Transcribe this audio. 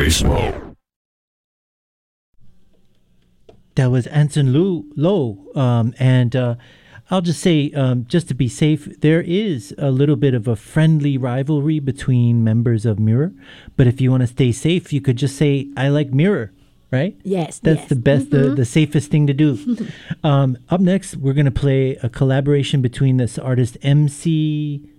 Turismo. That was Anson Lo. And I'll just say, just to be safe, there is a little bit of a friendly rivalry between members of Mirror. But if you want to stay safe, you could just say, I like Mirror, right? Yes. That's the best, the safest thing to do. Up next, we're going to play a collaboration between this artist MC